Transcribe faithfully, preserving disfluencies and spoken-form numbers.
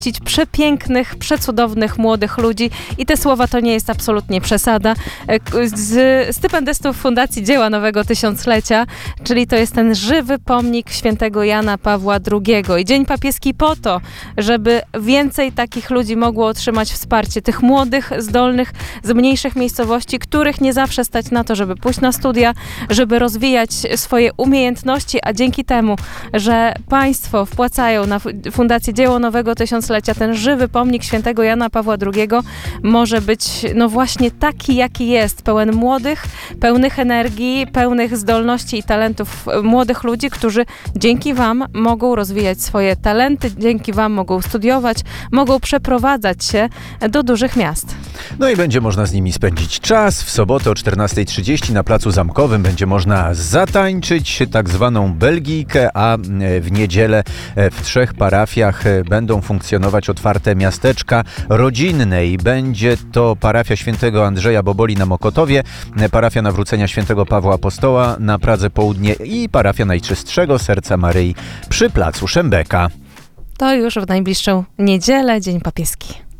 przepięknych, przecudownych młodych ludzi i te słowa to nie jest absolutnie przesada. Z stypendystów Fundacji Dzieła Nowego Tysiąclecia, czyli to jest ten żywy pomnik świętego Jana Pawła drugiego. I Dzień Papieski po to, żeby więcej takich ludzi mogło otrzymać wsparcie, tych młodych, zdolnych, z mniejszych miejscowości, których nie zawsze stać na to, żeby pójść na studia, żeby rozwijać swoje umiejętności, a dzięki temu, że państwo wpłacają na Fundację Dzieło Nowego Tysiąclecia, ten żywy pomnik świętego Jana Pawła drugiego może być no właśnie taki, jaki jest, pełen młodych, pełnych energii, pełnych zdolności i talentów młodych ludzi, którzy dzięki wam mogą rozwijać swoje talenty, dzięki wam mogą studiować, mogą przeprowadzać się do dużych miast. No i będzie można z nimi spędzić czas. W sobotę o czternasta trzydzieści na Placu Zamkowym będzie można zatańczyć tak zwaną Belgijkę, a w niedzielę w trzech parafiach będą funkcjonować otwarte miasteczka rodzinne i będzie to parafia świętego Andrzeja Boboli na Mokotowie, parafia Nawrócenia świętego Pawła Apostoła na Pradze Południe i parafia Najczystszego Serca Maryi przy Placu Szembeka. To już w najbliższą niedzielę, Dzień Papieski.